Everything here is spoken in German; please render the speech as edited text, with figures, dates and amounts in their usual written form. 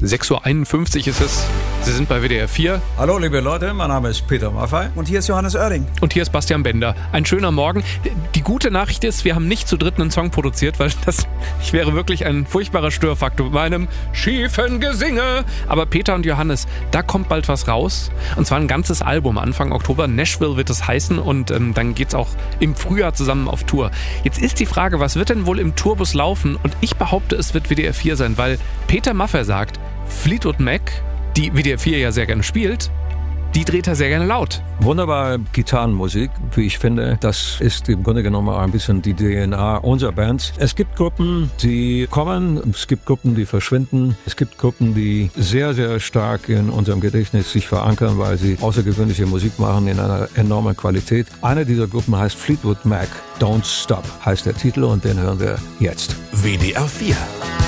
6:51 Uhr ist es. Sie sind bei WDR 4. Hallo liebe Leute, mein Name ist Peter Maffay. Und hier ist Johannes Oerding. Und hier ist Bastian Bender. Ein schöner Morgen. Die gute Nachricht ist, wir haben nicht zu dritt einen Song produziert, weil ich wäre wirklich ein furchtbarer Störfaktor mit meinem schiefen Gesinge. Aber Peter und Johannes, da kommt bald was raus. Und zwar ein ganzes Album. Anfang Oktober. Nashville wird es heißen. Und dann geht's auch im Frühjahr zusammen auf Tour. Jetzt ist die Frage, was wird denn wohl im Tourbus laufen? Und ich behaupte, es wird WDR 4 sein, weil Peter Maffay sagt, Fleetwood Mac, die WDR 4 ja sehr gerne spielt, die dreht er sehr gerne laut. Wunderbare Gitarrenmusik, wie ich finde. Das ist im Grunde genommen auch ein bisschen die DNA unserer Bands. Es gibt Gruppen, die kommen, es gibt Gruppen, die verschwinden. Es gibt Gruppen, die sehr, sehr stark in unserem Gedächtnis sich verankern, weil sie außergewöhnliche Musik machen in einer enormen Qualität. Eine dieser Gruppen heißt Fleetwood Mac. Don't Stop heißt der Titel und den hören wir jetzt. WDR 4